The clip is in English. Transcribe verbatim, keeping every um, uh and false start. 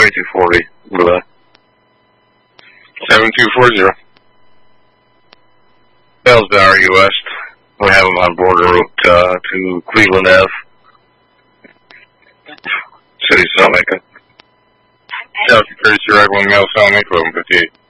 twenty-two forty. Relay. seven two four zero. Bells Bowery West. We have them on border route uh, to Cleveland Avenue. City Salt Lake. South thirty-two right one male Salt Lake, eleven fifty-eight.